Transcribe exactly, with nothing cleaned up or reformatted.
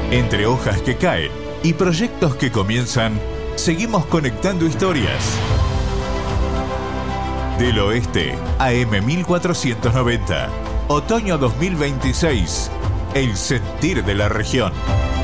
Entre hojas que caen y proyectos que comienzan, seguimos conectando historias. Del Oeste a M mil cuatrocientos noventa. Otoño dos mil veintiséis. El sentir de la región.